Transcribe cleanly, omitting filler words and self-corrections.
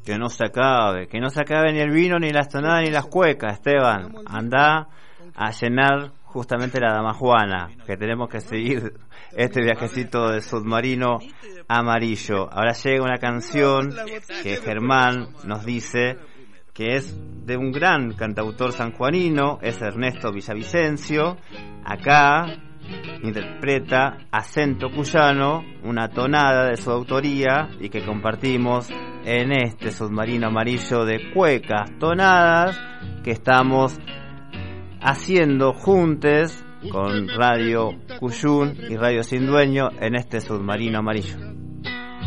Que no se acabe ni el vino, ni las tonadas, ni las cuecas, Esteban. Anda a llenar justamente la Dama Juana, que tenemos que seguir este viajecito de submarino amarillo. Ahora llega una canción que Germán nos dice que es de un gran cantautor sanjuanino, es Ernesto Villavicencio. Acá interpreta Acento Cuyano, una tonada de su autoría y que compartimos en este submarino amarillo de cuecas, tonadas que estamos haciendo juntos con Radio Cuyún y Radio Sin Dueño en este submarino amarillo.